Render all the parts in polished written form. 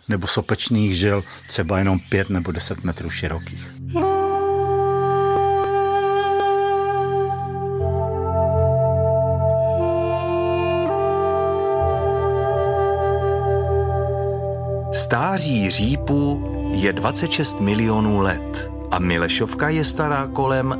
nebo sopečných žil třeba jenom 5 nebo 10 metrů širokých. Stáří řípu je 26 milionů let a Milešovka je stará kolem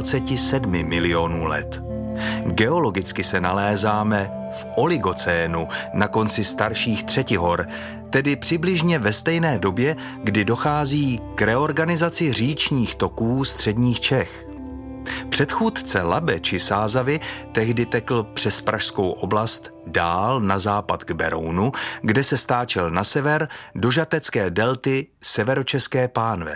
27 milionů let. Geologicky se nalézáme v oligocénu na konci starších třetihor, tedy přibližně ve stejné době, kdy dochází k reorganizaci říčních toků středních Čech. Předchůdce Labe či Sázavy tehdy tekl přes pražskou oblast dál na západ k Berounu, kde se stáčel na sever do žatecké delty Severočeské pánve.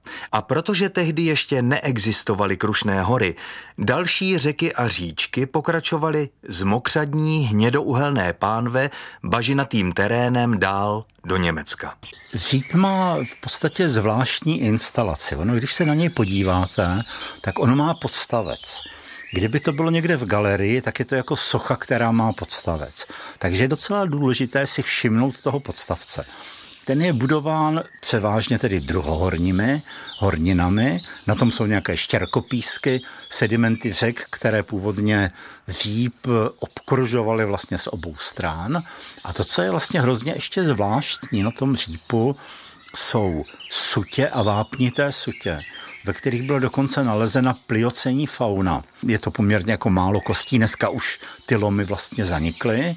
A protože tehdy ještě neexistovaly Krušné hory, další řeky a říčky pokračovaly z mokřadní hnědouhelné pánve bažinatým terénem dál do Německa. Říp má v podstatě zvláštní instalaci. Ono, když se na něj podíváte, tak on má podstavec. Kdyby to bylo někde v galerii, tak je to jako socha, která má podstavec. Takže je docela důležité si všimnout toho podstavce. Ten je budován převážně tedy druhohorními horninami. Na tom jsou nějaké štěrkopísky, sedimenty řek, které původně Říp obkružovaly vlastně z obou stran. A to, co je vlastně hrozně ještě zvláštní na tom Řípu, jsou sutě a vápnité sutě, ve kterých byla dokonce nalezena pliocenní fauna. Je to poměrně jako málo kostí, dneska už ty lomy vlastně zanikly.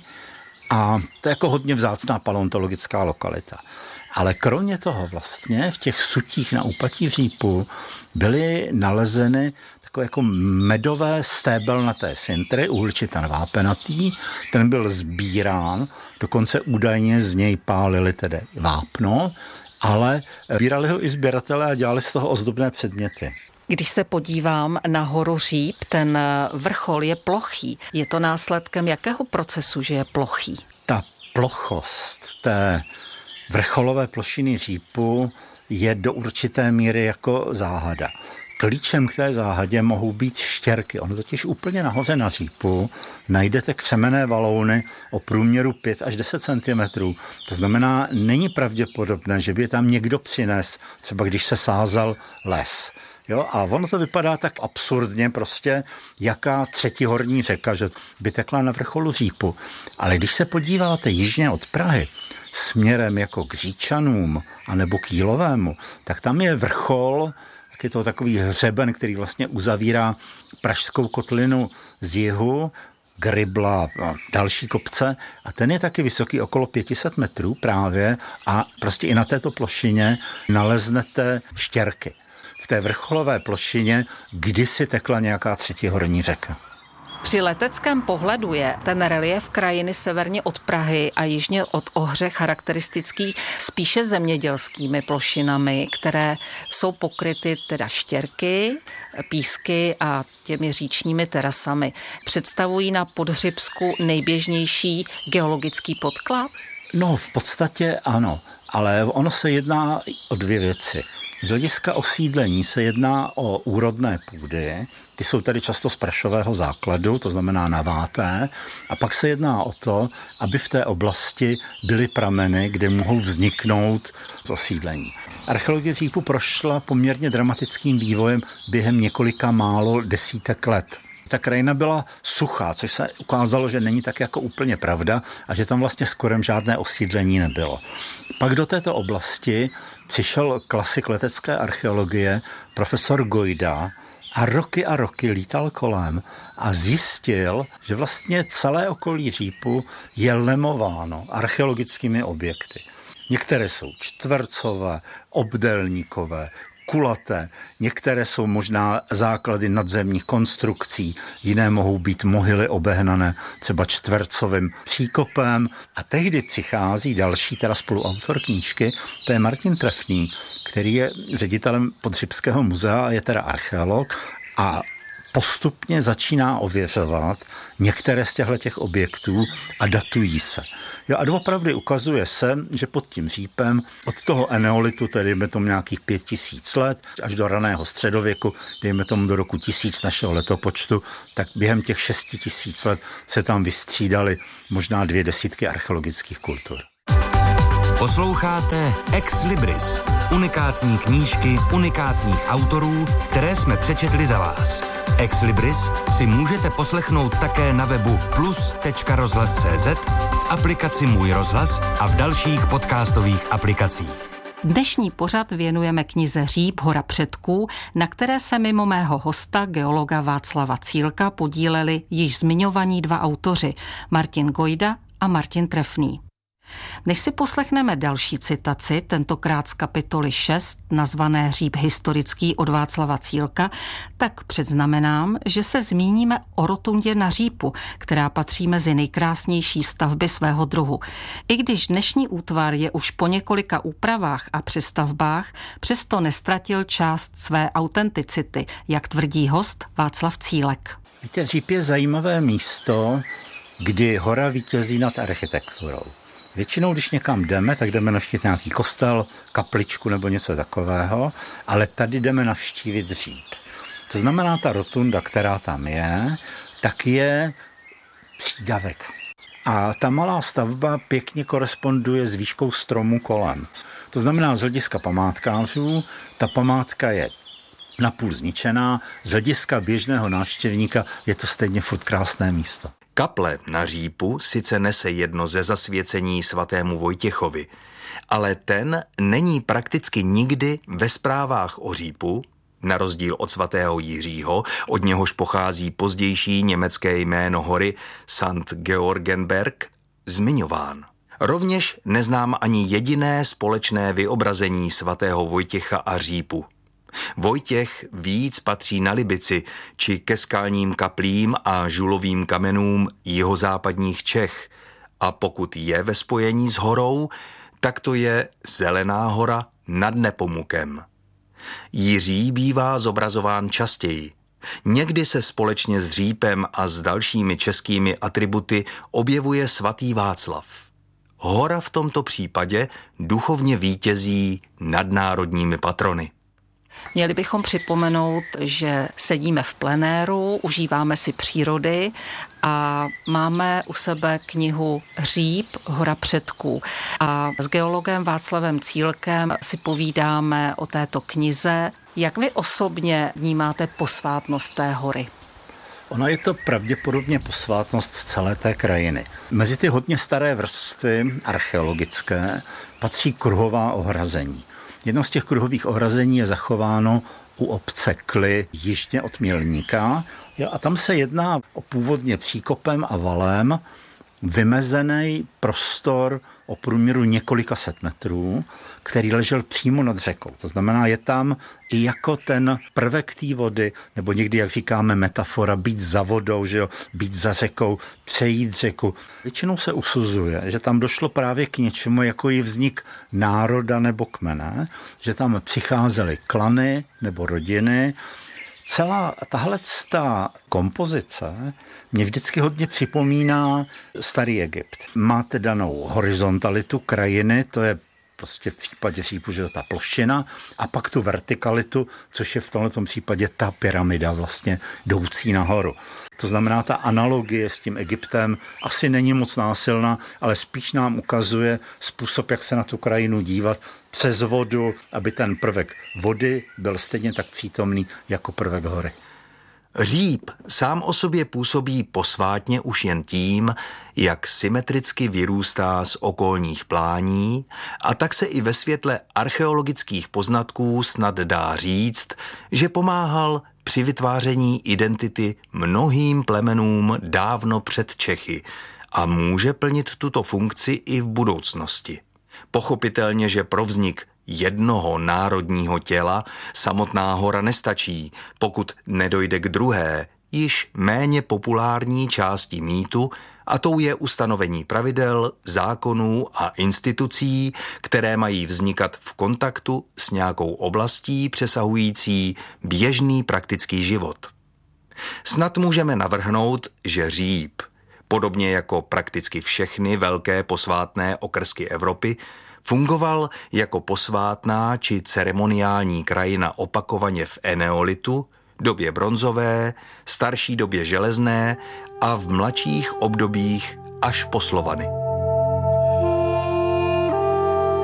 A to je jako hodně vzácná paleontologická lokalita. Ale kromě toho vlastně v těch sutích na úpatí Řípu byly nalezeny takové jako medové stébelnaté sintry, uhličitan vápenatý. Ten byl sbírán, dokonce údajně z něj pálili tedy vápno, ale sbírali ho i sběratelé a dělali z toho ozdobné předměty. Když se podívám na horu Říp, ten vrchol je plochý. Je to následkem jakého procesu, že je plochý? Ta plochost té vrcholové plošiny Řípu je do určité míry jako záhada. Klíčem k té záhadě mohou být štěrky. Ono totiž úplně nahoře na Řípu najdete křemenné valouny o průměru 5 až 10 cm. To znamená, není pravděpodobné, že by je tam někdo přines, třeba když se sázal les. Jo, a ono to vypadá tak absurdně prostě, jaká třetihorní řeka, že by tekla na vrcholu Řípu. Ale když se podíváte jižně od Prahy, směrem jako k Říčanům anebo k Jílovému, tak tam je vrchol, tak je to takový hřeben, který vlastně uzavírá Pražskou kotlinu z jihu, Grybla a další kopce a ten je taky vysoký okolo 500 metrů právě a prostě i na této plošině naleznete štěrky. V té vrcholové plošině kdysi tekla nějaká třetihorní řeka. Při leteckém pohledu je ten relief krajiny severně od Prahy a jižně od Ohře charakteristický spíše zemědělskými plošinami, které jsou pokryty teda štěrky, písky a těmi říčními terasami. Představují na Podhřibsku nejběžnější geologický podklad? No, v podstatě ano, ale ono se jedná o dvě věci. Z hlediska osídlení se jedná o úrodné půdy, ty jsou tady často z prašového základu, to znamená naváté, a pak se jedná o to, aby v té oblasti byly prameny, kde mohou vzniknout osídlení. Archeologie Řípu prošla poměrně dramatickým vývojem během několika málo desítek let. Ta krajina byla suchá, což se ukázalo, že není tak jako úplně pravda a že tam vlastně skoro žádné osídlení nebylo. Pak do této oblasti přišel klasik letecké archeologie, profesor Gojda, a roky lítal kolem a zjistil, že vlastně celé okolí Řípu je lemováno archeologickými objekty. Některé jsou čtvercové, obdélníkové, kulaté, některé jsou možná základy nadzemních konstrukcí, jiné mohou být mohyly obehnané třeba čtvercovým příkopem. A tehdy přichází další, teda spoluautor knížky, to je Martin Trefný, který je ředitelem Podhřibského muzea a je teda archeolog a postupně začíná ověřovat některé z těchto objektů a datují se. Jo, a doopravdy ukazuje se, že pod tím Řípem od toho eneolitu, tedy dejme tomu nějakých 5000 let, až do raného středověku, dejme tomu do roku 1000 našeho letopočtu, tak během těch 6000 let se tam vystřídaly možná 2 desítky archeologických kultur. Posloucháte Ex Libris, unikátní knížky unikátních autorů, které jsme přečetli za vás. Ex Libris si můžete poslechnout také na webu plus.rozhlas.cz, v aplikaci Můj rozhlas a v dalších podcastových aplikacích. Dnešní pořad věnujeme knize Říp, hora předků, na které se mimo mého hosta, geologa Václava Cílka, podíleli již zmiňovaní dva autoři, Martin Gojda a Martin Trefný. Než si poslechneme další citaci, tentokrát z kapitoly 6, nazvané Říp historický od Václava Cílka, tak předznamenám, že se zmíníme o rotundě na Řípu, která patří mezi nejkrásnější stavby svého druhu. I když dnešní útvar je už po několika úpravách a přestavbách, přesto nestratil část své autenticity, jak tvrdí host Václav Cílek. Víte, Říp je zajímavé místo, kdy hora vítězí nad architekturou. Většinou, když někam jdeme, tak jdeme navštívit nějaký kostel, kapličku nebo něco takového, ale tady jdeme navštívit Říp. To znamená, ta rotunda, která tam je, tak je přídavek. A ta malá stavba pěkně koresponduje s výškou stromu kolem. To znamená, z hlediska památkářů, ta památka je napůl zničená, z hlediska běžného návštěvníka je to stejně furt krásné místo. Kaple na Řípu sice nese jedno ze zasvěcení svatému Vojtěchovi, ale ten není prakticky nikdy ve zprávách o Řípu, na rozdíl od svatého Jiřího, od něhož pochází pozdější německé jméno hory St. Georgenberg, zmiňován. Rovněž neznám ani jediné společné vyobrazení svatého Vojtěcha a Řípu. Vojtěch víc patří na Libici či ke skalním kaplím a žulovým kamenům jihozápadních Čech a pokud je ve spojení s horou, tak to je Zelená hora nad Nepomukem. Jiří bývá zobrazován častěji. Někdy se společně s Řípem a s dalšími českými atributy objevuje svatý Václav. Hora v tomto případě duchovně vítězí nad národními patrony. Měli bychom připomenout, že sedíme v plenéru, užíváme si přírody a máme u sebe knihu Říp, hora předků. A s geologem Václavem Cílkem si povídáme o této knize. Jak vy osobně vnímáte posvátnost té hory? Ono je to pravděpodobně posvátnost celé té krajiny. Mezi ty hodně staré vrstvy archeologické patří kruhová ohrazení. Jedno z těch kruhových ohrazení je zachováno u obce Kly jižně od Mělníka a tam se jedná o původně příkopem a valem vymezený prostor o průměru několika set metrů, který ležel přímo nad řekou. To znamená, je tam i jako ten prvek té vody, nebo někdy, jak říkáme, metafora, být za vodou, že jo, být za řekou, přejít řeku. Většinou se usuzuje, že tam došlo právě k něčemu, jako je vznik národa nebo kmene, že tam přicházely klany nebo rodiny. Celá tahleta kompozice mě vždycky hodně připomíná starý Egypt. Máte danou horizontalitu krajiny, to je prostě v případě Řípu, že ta plošina, a pak tu vertikalitu, což je v tomto případě ta pyramida vlastně jdoucí nahoru. To znamená, ta analogie s tím Egyptem asi není moc násilná, ale spíš nám ukazuje způsob, jak se na tu krajinu dívat přes vodu, aby ten prvek vody byl stejně tak přítomný jako prvek hory. Říp sám o sobě působí posvátně už jen tím, jak symetricky vyrůstá z okolních plání, a tak se i ve světle archeologických poznatků snad dá říct, že pomáhal při vytváření identity mnohým plemenům dávno před Čechy a může plnit tuto funkci i v budoucnosti. Pochopitelně, že pro vznik jednoho národního těla samotná hora nestačí, pokud nedojde k druhé, již méně populární části mýtu, a tou je ustanovení pravidel, zákonů a institucí, které mají vznikat v kontaktu s nějakou oblastí přesahující běžný praktický život. Snad můžeme navrhnout, že Říp, podobně jako prakticky všechny velké posvátné okrsky Evropy, fungoval jako posvátná či ceremoniální krajina opakovaně v eneolitu, době bronzové, starší době železné a v mladších obdobích až po Slovany.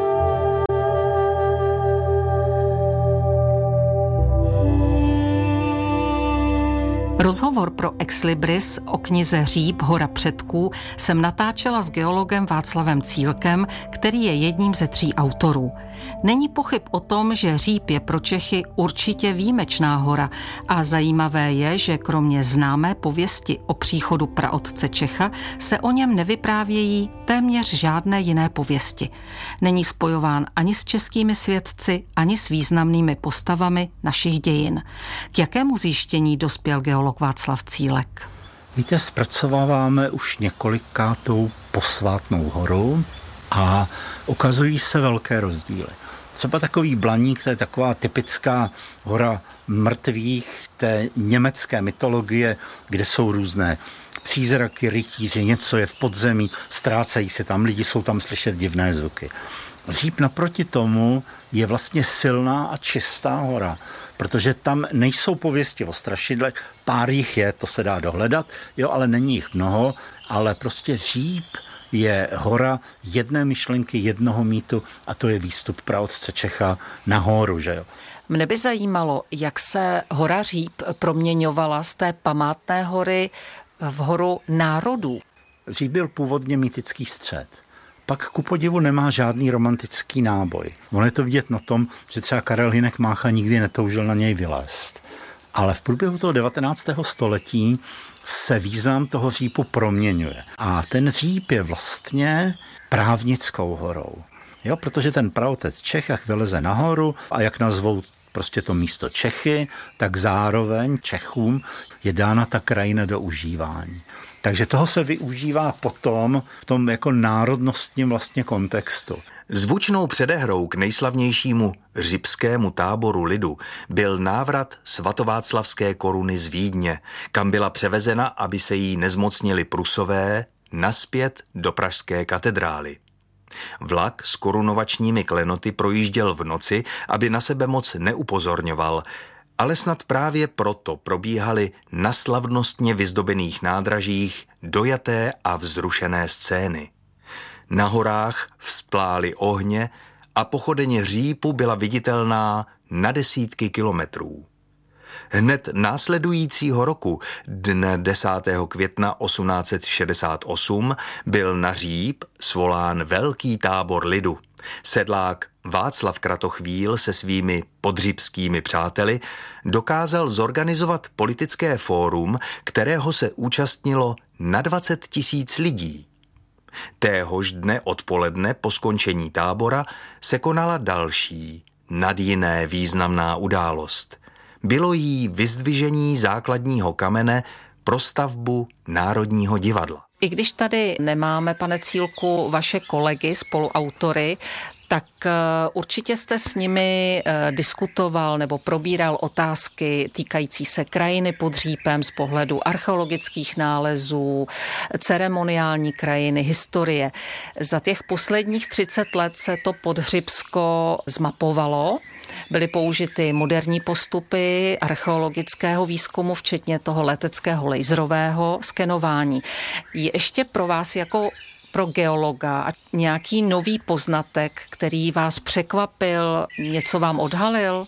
Rozhovor pro Exlibris o knize Hříb, hora předků jsem natáčela s geologem Václavem Cílkem, který je jedním ze 3 autorů. Není pochyb o tom, že Hříb je pro Čechy určitě výjimečná hora a zajímavé je, že kromě známé pověsti o příchodu praotce Čecha se o něm nevyprávějí téměř žádné jiné pověsti. Není spojován ani s českými svědci, ani s významnými postavami našich dějin. K jakému zjištění dospěl geolog Václav Cílek? Víte, zpracováváme už několikátou posvátnou horu a ukazují se velké rozdíly. Třeba takový Blaník, to je taková typická hora mrtvých té německé mytologie, kde jsou různé přízraky, rytíři, něco je v podzemí, ztrácejí se tam lidi, jsou tam slyšet divné zvuky. Hříb naproti tomu je vlastně silná a čistá hora, protože tam nejsou pověsti o strašidlech, pár jich je, to se dá dohledat, jo, ale není jich mnoho, ale prostě Hříb je hora jedné myšlenky, jednoho mýtu a to je výstup praotce Čecha nahoru, že jo. Mne by zajímalo, jak se hora Hříb proměňovala z té památné hory v horu národů. Hříb byl původně mýtický střed. Pak ku podivu nemá žádný romantický náboj. Ono je to vidět na tom, že třeba Karel Hynek Mácha nikdy netoužil na něj vylézt. Ale v průběhu toho 19. století se význam toho Hříbu proměňuje. A ten Hříb je vlastně právnickou horou. Jo, protože ten praotec Čech, jak vyleze nahoru a jak nazvou prostě to místo Čechy, tak zároveň Čechům je dána ta krajina do užívání. Takže toho se využívá potom v tom jako národnostním vlastně kontextu. Zvučnou předehrou k nejslavnějšímu hřibskému táboru lidu byl návrat svatováclavské koruny z Vídně, kam byla převezena, aby se jí nezmocnili Prusové, nazpět do pražské katedrály. Vlak s korunovačními klenoty projížděl v noci, aby na sebe moc neupozorňoval, ale snad právě proto probíhaly na slavnostně vyzdobených nádražích dojaté a vzrušené scény. Na horách vzplály ohně a pochodeň Hříbu byla viditelná na desítky kilometrů. Hned následujícího roku, dne 10. května 1868, byl na Hříb svolán velký tábor lidu. Sedlák Václav Kratochvíl se svými podhřibskými přáteli dokázal zorganizovat politické fórum, kterého se účastnilo na 20 000 lidí. Téhož dne odpoledne po skončení tábora se konala další, nad jiné významná událost. Bylo jí vyzdvižení základního kamene pro stavbu Národního divadla. I když tady nemáme, pane Cílku, vaše kolegy, spoluautory, tak určitě jste s nimi diskutoval nebo probíral otázky týkající se krajiny pod Hříbem z pohledu archeologických nálezů, ceremoniální krajiny, historie. Za těch posledních 30 let se to Podhřibsko zmapovalo. Byly použity moderní postupy archeologického výzkumu, včetně toho leteckého laserového skenování. Je ještě pro vás jako pro geologa a nějaký nový poznatek, který vás překvapil, něco vám odhalil?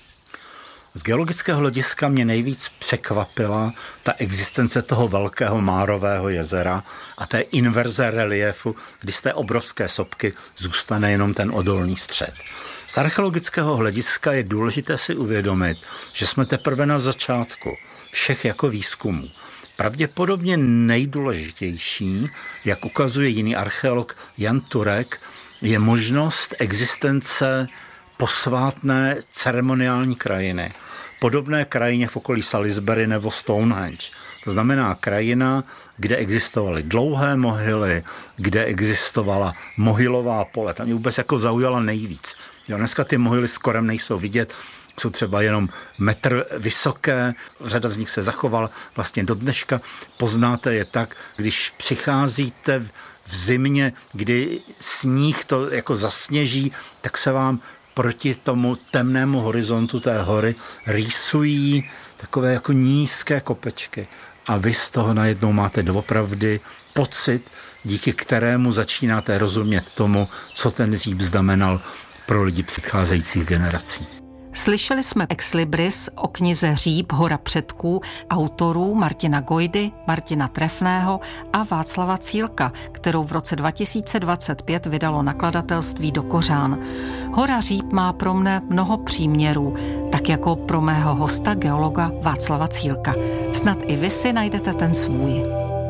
Z geologického hlediska mě nejvíc překvapila ta existence toho velkého Márového jezera a té inverze reliefu, kdy z té obrovské sopky zůstane jenom ten odolný střed. Z archeologického hlediska je důležité si uvědomit, že jsme teprve na začátku všech jako výzkumů. Pravděpodobně nejdůležitější, jak ukazuje jiný archeolog Jan Turek, je možnost existence posvátné ceremoniální krajiny. Podobné krajině v okolí Salisbury nebo Stonehenge. To znamená krajina, kde existovaly dlouhé mohyly, kde existovala mohylová pole. Ta mě vůbec jako zaujala nejvíc. Jo, dneska ty mohyly skoro nejsou vidět, jsou třeba jenom metr vysoké, řada z nich se zachovala vlastně do dneška. Poznáte je tak, když přicházíte v zimě, kdy sníh to jako zasněží, tak se vám proti tomu temnému horizontu té hory rýsují takové jako nízké kopečky. A vy z toho najednou máte doopravdy pocit, díky kterému začínáte rozumět tomu, co ten Hříb znamenal pro lidi předcházejících generací. Slyšeli jsme Ex Libris o knize Říp, hora předků autorů Martina Gojdy, Martina Trefného a Václava Cílka, kterou v roce 2025 vydalo nakladatelství Do Kořán. Hora Říp má pro mne mnoho příměrů, tak jako pro mého hosta geologa Václava Cílka. Snad i vy si najdete ten svůj.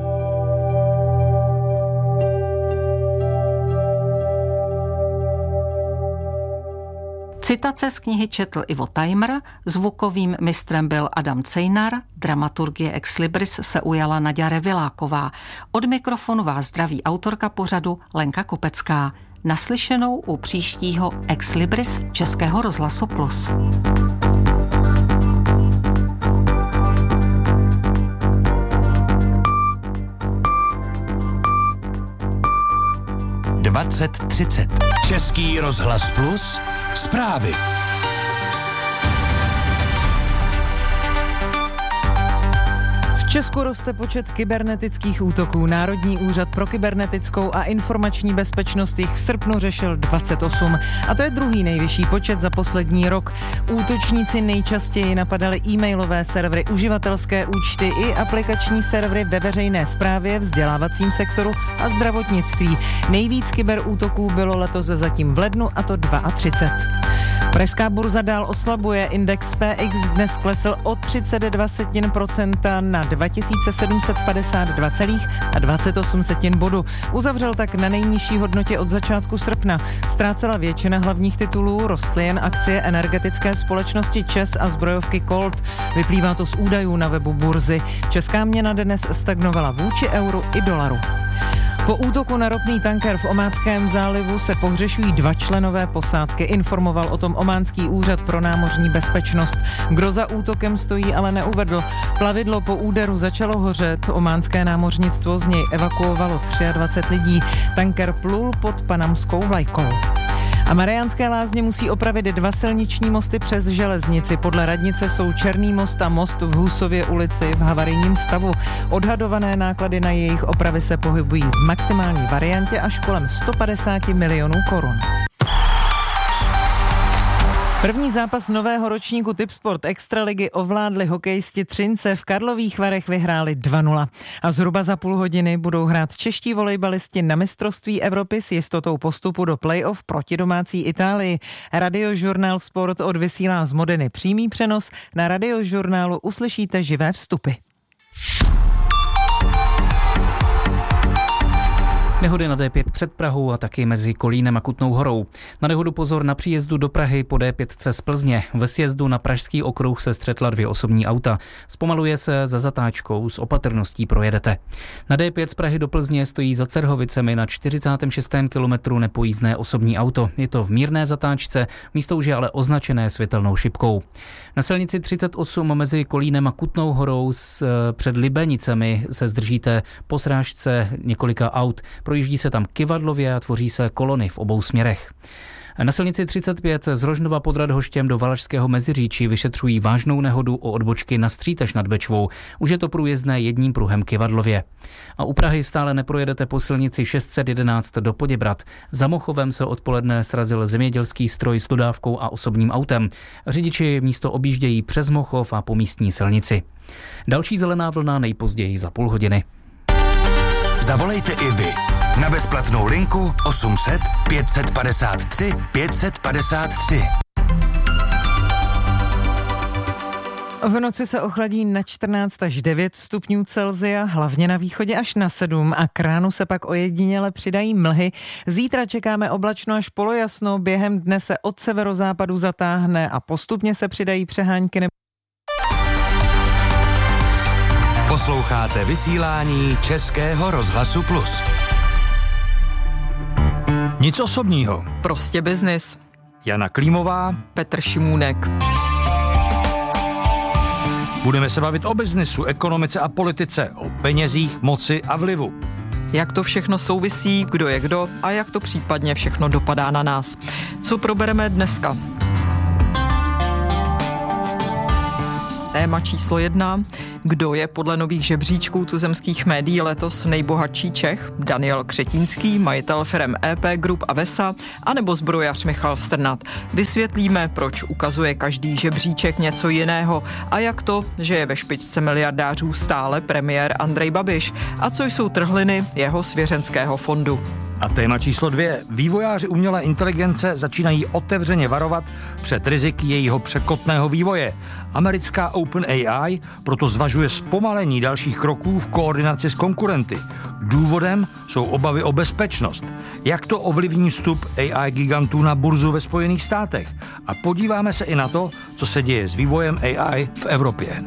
Citace z knihy četl Ivo Tajmr, zvukovým mistrem byl Adam Cejnar, dramaturgie Ex Libris se ujala Naďa Reviláková. Od mikrofonu vás zdraví autorka pořadu Lenka Kopecká. Naslyšenou u příštího Ex Libris Českého rozhlasu Plus. Český rozhlas Plus. Zprávy. V Česku roste počet kybernetických útoků. Národní úřad pro kybernetickou a informační bezpečnost jich v srpnu řešil 28. A to je druhý nejvyšší počet za poslední rok. Útočníci nejčastěji napadali e-mailové servery, uživatelské účty i aplikační servery ve veřejné správě, vzdělávacím sektoru a zdravotnictví. Nejvíc kyberútoků bylo letos zatím v lednu, a to 32. Pražská burza dál oslabuje. Index PX dnes klesl o 32% na 2752,28 bodu. Uzavřel tak na nejnižší hodnotě od začátku srpna. Ztrácela většina hlavních titulů, rostly jen akcie energetické společnosti ČEZ a zbrojovky Colt. Vyplývá to z údajů na webu burzy. Česká měna dnes stagnovala vůči euru i dolaru. Po útoku na ropný tanker v Ománském zálivu se pohřešují 2 členové posádky, informoval o tom ománský úřad pro námořní bezpečnost. Kdo za útokem stojí, ale neuvedl. Plavidlo po úderu začalo hořet, ománské námořnictvo z něj evakuovalo 23 lidí. Tanker plul pod panamskou vlajkou. A Mariánské Lázně musí opravit 2 silniční mosty přes železnici. Podle radnice jsou Černý most a most v Husově ulici v havarijním stavu. Odhadované náklady na jejich opravy se pohybují v maximální variantě až kolem 150 milionů korun. První zápas nového ročníku Tipsport Extraligy ovládli hokejisti Třince, v Karlových Varech vyhráli 2-0. A zhruba za půl hodiny budou hrát čeští volejbalisti na mistrovství Evropy s jistotou postupu do playoff proti domácí Itálii. Radiožurnál Sport odvysílá z Modeny přímý přenos. Na Radiožurnálu uslyšíte živé vstupy. Nehody na D5 před Prahou a taky mezi Kolínem a Kutnou Horou. Na nehodu pozor na příjezdu do Prahy po D5 z Plzně. Ve sjezdu na Pražský okruh se střetla 2 osobní auta. Zpomaluje se za zatáčkou, s opatrností projedete. Na D5 z Prahy do Plzně stojí za Cerhovicemi na 46. kilometru nepojízdné osobní auto. Je to v mírné zatáčce, místo už je ale označené světelnou šipkou. Na silnici 38 mezi Kolínem a Kutnou Horou před Libenicemi se zdržíte po srážce několika aut. Projíždí se tam kyvadlově a tvoří se kolony v obou směrech. Na silnici 35 z Rožnova pod Radhoštěm do Valašského Meziříčí vyšetřují vážnou nehodu o odbočky na Střítež nad Bečvou. Už je to průjezdné jedním pruhem kyvadlově. A u Prahy stále neprojedete po silnici 611 do Poděbrad. Za Mochovem se odpoledne srazil zemědělský stroj s dodávkou a osobním autem. Řidiči místo objíždějí přes Mochov a po místní silnici. Další zelená vlna nejpozději za půl hodiny. Zavolejte i vy na bezplatnou linku 800 553 553. V noci se ochladí na 14 až 9 stupňů Celsia, hlavně na východě až na 7 a k ránu se pak ojediněle přidají mlhy. Zítra čekáme oblačno až polojasno, během dne se od severozápadu zatáhne a postupně se přidají přehánky. Posloucháte vysílání Českého rozhlasu Plus. Nic osobního. Prostě biznis. Jana Klímová, Petr Šimůnek. Budeme se bavit o biznisu, ekonomice a politice, o penězích, moci a vlivu. Jak to všechno souvisí, kdo je kdo a jak to případně všechno dopadá na nás. Co probereme dneska? Téma číslo 1. Kdo je podle nových žebříčků tuzemských médií letos nejbohatší Čech? Daniel Křetínský, majitel firem EP Group a Vesa, anebo zbrojař Michal Strnad? Vysvětlíme, proč ukazuje každý žebříček něco jiného a jak to, že je ve špičce miliardářů stále premiér Andrej Babiš a co jsou trhliny jeho svěřenského fondu. A téma číslo 2. Vývojáři umělé inteligence začínají otevřeně varovat před riziky jejího překotného vývoje. Americká OpenAI proto zvažuje zpomalení dalších kroků v koordinaci s konkurenty. Důvodem jsou obavy o bezpečnost. Jak to ovlivní vstup AI gigantů na burzu ve Spojených státech? A podíváme se i na to, co se děje s vývojem AI v Evropě.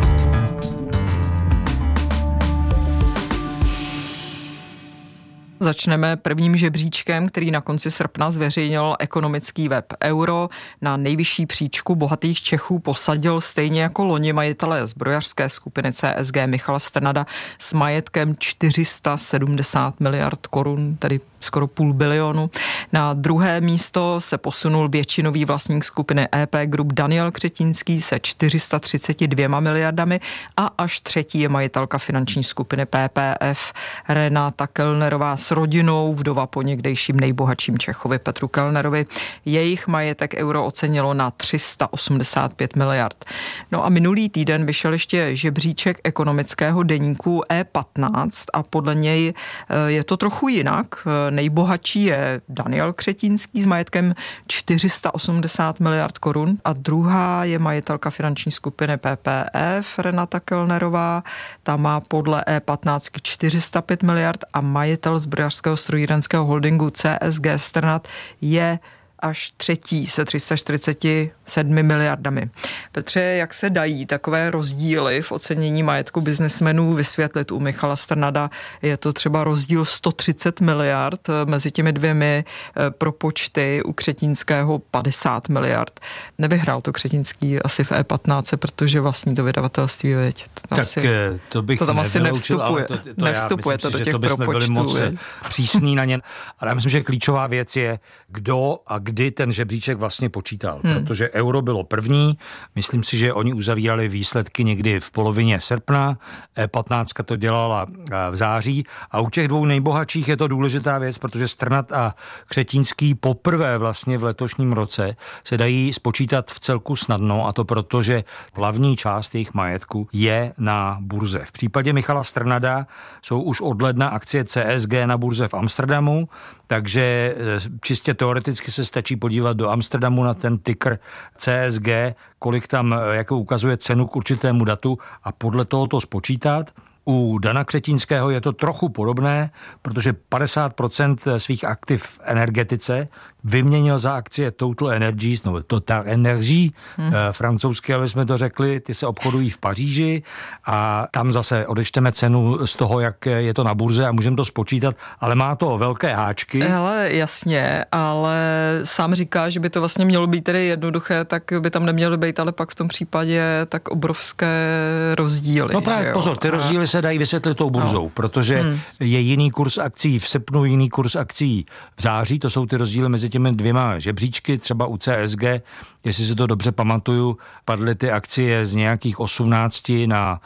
Začneme prvním žebříčkem, který na konci srpna zveřejnil ekonomický web Euro. Na nejvyšší příčku bohatých Čechů posadil stejně jako loni majitelé zbrojařské skupiny CSG Michala Strnada s majetkem 470 miliard korun, tedy skoro půl bilionu. Na druhé místo se posunul většinový vlastník skupiny EP Group Daniel Křetínský se 432 miliardami a až třetí je majitelka finanční skupiny PPF Renata Kellnerová s rodinou, vdova po někdejším nejbohatším Čechovi Petru Kellnerovi. Jejich majetek Euro ocenilo na 385 miliard. No a minulý týden vyšel ještě žebříček ekonomického deníku E15 a podle něj je to trochu jinak. Nejbohatší je Daniel Křetínský s majetkem 480 miliard korun a druhá je majitelka finanční skupiny PPF Renata Kellnerová. Ta má podle E15 405 miliard a majitel zbrojařského strojírenského holdingu CSG Strnad je až třetí se 347 miliardami. Petře, jak se dají takové rozdíly v ocenění majetku biznesmenů vysvětlit u Michala Strnada? Je to třeba rozdíl 130 miliard mezi těmi dvěmi propočty, u Křetínského 50 miliard. Nevyhrál to Křetínský asi v E15, protože vlastní to vydavatelství, veď. To tam asi nevstupuje. Nevstupuje to do těch propočtů. Moc přísný na ně. Ale já myslím, že klíčová věc je, kdo a kdy ten žebříček vlastně počítal. Protože Euro bylo první, myslím si, že oni uzavírali výsledky někdy v polovině srpna, E15 to dělala v září a u těch dvou nejbohatších je to důležitá věc, protože Strnad a Křetínský poprvé vlastně v letošním roce se dají spočítat v celku snadno a to proto, že hlavní část jejich majetku je na burze. V případě Michala Strnada jsou už od ledna akcie CSG na burze v Amsterdamu, takže čistě teoreticky se stačí podívat do Amsterdamu na ten ticker CSG, kolik tam, jakou ukazuje cenu k určitému datu a podle toho to spočítat. U Dana Křetínského je to trochu podobné, protože 50% svých aktiv v energetice vyměnil za akcie Total Energies, no Total Energy, francouzsky, ale jsme to řekli, ty se obchodují v Paříži a tam zase odečteme cenu z toho, jak je to na burze a můžeme to spočítat, ale má to velké háčky. Hele, jasně, ale sám říká, že by to vlastně mělo být tedy jednoduché, tak by tam neměly být, ale pak v tom případě tak obrovské rozdíly. No právě pozor, ty rozdíly se dají vysvětlit tou burzou, protože je jiný kurz akcí v srpnu, jiný kurz akcí v září, to jsou ty rozdíly mezi těmi dvěma žebříčky, třeba u CSG, jestli si to dobře pamatuju, padly ty akcie z nějakých 18 na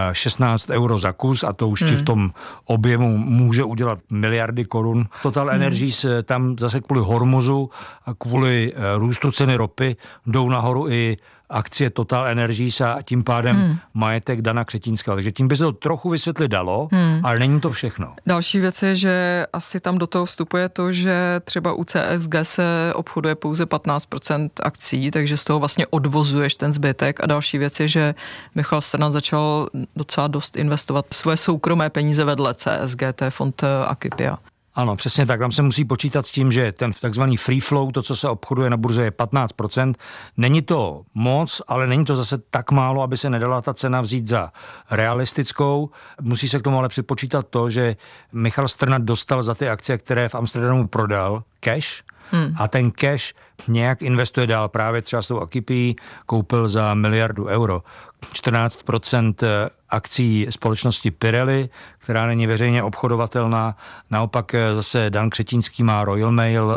16 euro za kus a to už ti v tom objemu může udělat miliardy korun. Total Energies tam zase kvůli Hormuzu a kvůli růstu ceny ropy jdou nahoru i akcie Total Energies a tím pádem majetek Dana Křetínského. Takže tím by se to trochu vysvětlit dalo, ale není to všechno. Další věc je, že asi tam do toho vstupuje to, že třeba u CSG se obchoduje pouze 15% akcí, takže z toho vlastně odvozuješ ten zbytek. A další věc je, že Michal Strnad začal docela dost investovat svoje soukromé peníze vedle CSG, to je fond Akipia. Ano, přesně tak. Tam se musí počítat s tím, že ten takzvaný free flow, to, co se obchoduje na burze, je 15%. Není to moc, ale není to zase tak málo, aby se nedala ta cena vzít za realistickou. Musí se k tomu ale připočítat to, že Michal Strnad dostal za ty akcie, které v Amsterdamu prodal, cash, a ten cash nějak investuje dál. Právě třeba s tou Akipí koupil za 1 miliardu euro. 14% akcí společnosti Pirelli, která není veřejně obchodovatelná. Naopak zase Dan Křetínský má Royal Mail,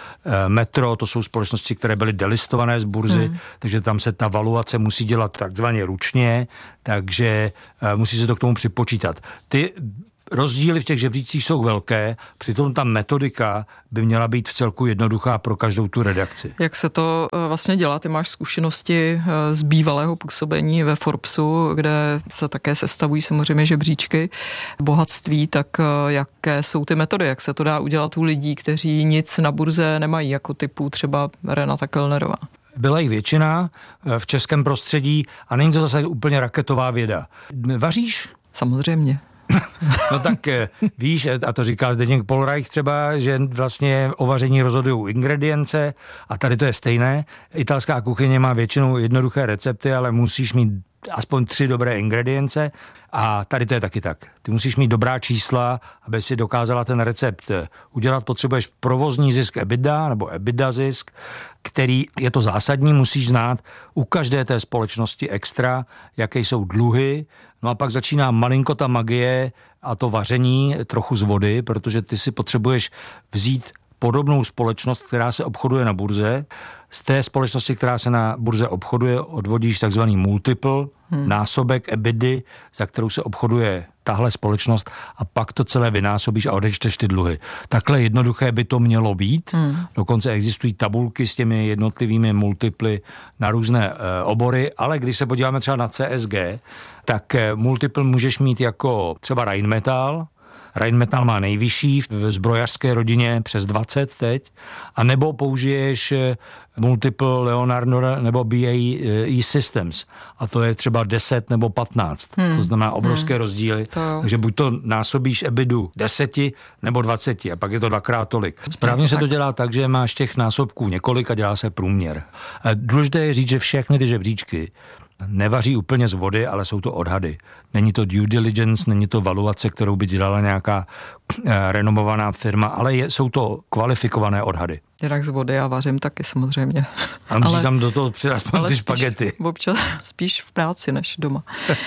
Metro, to jsou společnosti, které byly delistované z burzy, takže tam se ta valuace musí dělat takzvaně ručně, takže musí se to k tomu připočítat. Ty rozdíly v těch žebříčcích jsou velké, přitom ta metodika by měla být v celku jednoduchá pro každou tu redakci. Jak se to vlastně dělá? Ty máš zkušenosti z bývalého působení ve Forbesu, kde se také sestavují samozřejmě žebříčky bohatství, tak jaké jsou ty metody? Jak se to dá udělat u lidí, kteří nic na burze nemají, jako typu třeba Renata Kellnerová? Byla jich většina v českém prostředí a není to zase úplně raketová věda. Vaříš? Samozřejmě. No tak víš, a to říká Zdeněk Polreich třeba, že vlastně o vaření rozhodují ingredience a tady to je stejné. Italská kuchyně má většinou jednoduché recepty, ale musíš mít aspoň 3 dobré ingredience a tady to je taky tak. Ty musíš mít dobrá čísla, aby si dokázala ten recept udělat. Potřebuješ provozní zisk EBITDA nebo EBITDA zisk, který je to zásadní, musíš znát u každé té společnosti extra, jaké jsou dluhy. No a pak začíná malinko ta magie a to vaření trochu z vody, protože ty si potřebuješ vzít podobnou společnost, která se obchoduje na burze. Z té společnosti, která se na burze obchoduje, odvodíš takzvaný multiple, násobek EBITDA, za kterou se obchoduje tahle společnost a pak to celé vynásobíš a odečteš ty dluhy. Takhle jednoduché by to mělo být. Dokonce existují tabulky s těmi jednotlivými multiply na různé obory, ale když se podíváme třeba na CSG, tak multiple můžeš mít jako třeba Rheinmetall. Rheinmetall má nejvyšší v zbrojařské rodině přes 20 teď, a nebo použiješ multiple Leonardo nebo BAE Systems a to je třeba 10 nebo 15. To znamená obrovské rozdíly. Takže buď to násobíš EBITDu 10 nebo 20 a pak je to dvakrát tolik. Správně se to dělá tak, že máš těch násobků několik a dělá se průměr. Důležité je říct, že všechny ty žebříčky nevaří úplně z vody, ale jsou to odhady. Není to due diligence, není to valuace, kterou by dělala nějaká renomovaná firma, ale jsou to kvalifikované odhady. Jinak z vody já vařím taky samozřejmě. A musíš tam do toho přidat aspoň ty špagety. Občas spíš v práci než doma.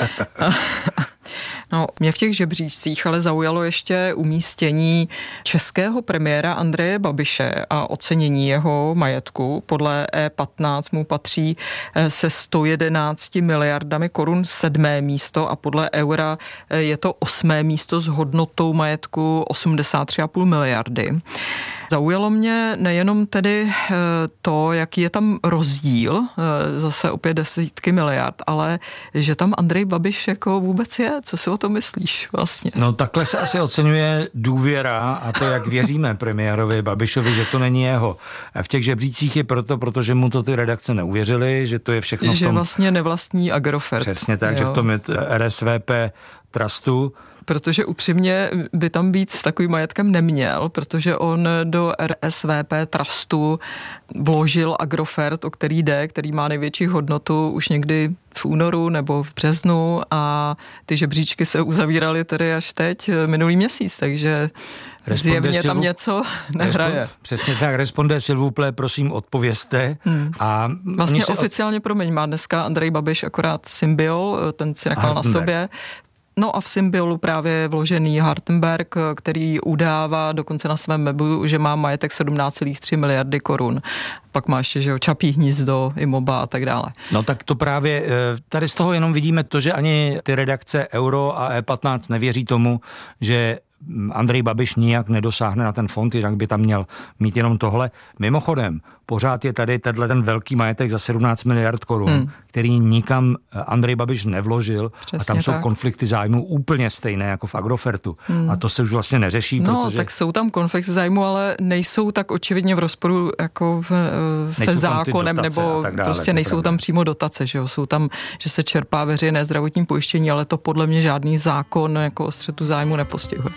No, mě v těch žebříčcích ale zaujalo ještě umístění českého premiéra Andreje Babiše a ocenění jeho majetku. Podle E15 mu patří se 111 miliardami korun 7. místo a podle Eura je to 8. místo s hodnotou majetku 83,5 miliardy. Zaujalo mě nejenom tedy to, jaký je tam rozdíl, zase opět desítky miliard, ale že tam Andrej Babiš jako vůbec je. Co si o tom myslíš vlastně? No takhle se asi oceňuje důvěra a to, jak věříme premiérovi Babišovi, že to není jeho. V těch žebřících je protože mu to ty redakce neuvěřily, že to je všechno v tom... Že vlastně nevlastní Agrofert. Přesně tak, jo. Že v tom je RSVP trustu. Protože upřímně by tam být s takovým majetkem neměl, protože on do RSVP trustu vložil Agrofert, o který jde, který má největší hodnotu už někdy v únoru nebo v březnu a ty žebříčky se uzavíraly tedy až teď minulý měsíc, takže zjevně tam něco nehraje. Přesně tak, responde s'il vous plaît, prosím odpovězte. A vlastně oficiálně, promiň, má dneska Andrej Babiš akorát Symbiol, ten si nechal na sobě. No a v Symbiolu právě je vložený Hartenberg, který udává dokonce na svém webu, že má majetek 17,3 miliardy korun. Pak má ještě, že Čapí hnízdo, Imoba a tak dále. No tak to právě, tady z toho jenom vidíme to, že ani ty redakce Euro a E15 nevěří tomu, že Andrej Babiš nijak nedosáhne na ten fond, jinak by tam měl mít jenom tohle. Mimochodem, pořád je tady ten velký majetek za 17 miliard korun, který nikam Andrej Babiš nevložil. Přesně a tam jsou konflikty zájmů úplně stejné jako v Agrofertu. A to se už vlastně neřeší, protože... tak jsou tam konflikty zájmů, ale nejsou tak očividně v rozporu jako se zákonem, nebo prostě nejsou tam přímo dotace, že jo? Jsou tam, že se čerpá veřejné zdravotní pojištění, ale to podle mě žádný zákon jako o střetu zájmu nepostihuje.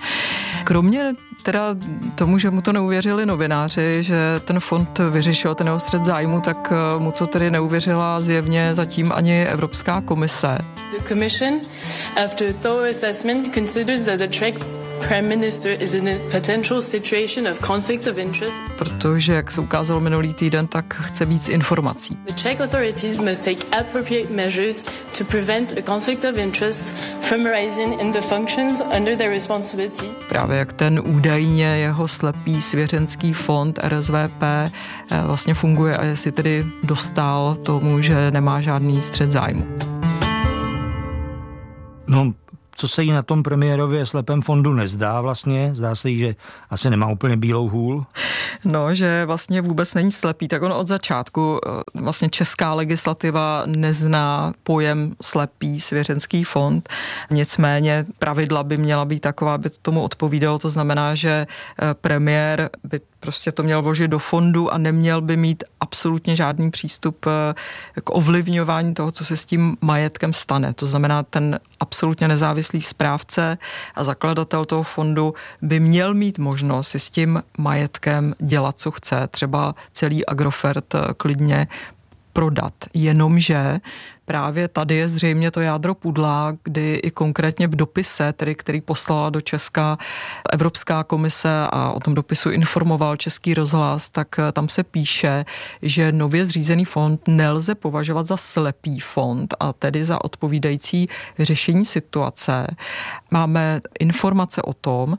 Kromě teda tomu, že mu to neuvěřili novináři, že ten fond vyřešil ten jeho střet zájmu, tak mu to tedy neuvěřila zjevně zatím ani Evropská komise. The Commission, after a thorough assessment, considers that the track prime minister is in a potential situation of conflict of interest. Protože, jak se ukázalo minulý týden, tak chce víc informací. The Czech authorities must take appropriate measures to prevent a conflict of interest from arising in the functions under their responsibility. Právě jak ten údajně jeho slepý svěřenský fond RSVP vlastně funguje a jestli tedy dostál tomu, že nemá žádný střet zájmu. No, co se jí na tom premiérově slepém fondu nezdá vlastně, zdá se jí, že asi nemá úplně bílou hůl. No, že vlastně vůbec není slepý, tak on od začátku vlastně česká legislativa nezná pojem slepý svěřenský fond, nicméně pravidla by měla být taková, aby to tomu odpovídalo, to znamená, že premiér by prostě to měl vložit do fondu a neměl by mít absolutně žádný přístup k ovlivňování toho, co se s tím majetkem stane. To znamená, ten absolutně nezávislý správce a zakladatel toho fondu by měl mít možnost si s tím majetkem dělat, co chce. Třeba celý Agrofert klidně prodat. Jenomže právě tady je zřejmě to jádro pudla, kdy i konkrétně v dopise, tedy který poslala do Česka Evropská komise a o tom dopisu informoval Český rozhlas, tak tam se píše, že nově zřízený fond nelze považovat za slepý fond a tedy za odpovídající řešení situace. Máme informace o tom,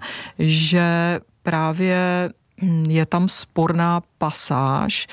že právě je tam sporná pasáž,